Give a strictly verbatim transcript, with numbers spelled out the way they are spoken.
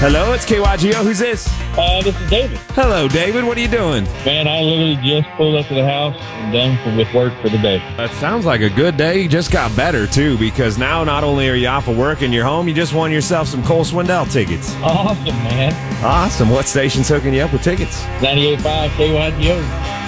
Hello, it's K Y G O. Who's this? Uh, this is David. Hello, David. What are you doing? Man, I literally just pulled up to the house and done for, with work for the day. That sounds like a good day. You just got better, too, because now not only are you off of work and you're home, you just won yourself some Cole Swindell tickets. Awesome, man. Awesome. What station's hooking you up with tickets? ninety-eight point five K Y G O.